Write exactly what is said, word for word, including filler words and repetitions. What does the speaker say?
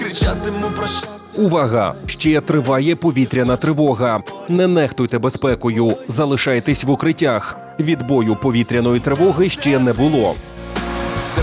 кричатиму про щастя. Увага! Ще триває повітряна тривога. Не нехтуйте безпекою, залишайтесь в укриттях. Відбою повітряної тривоги ще не було.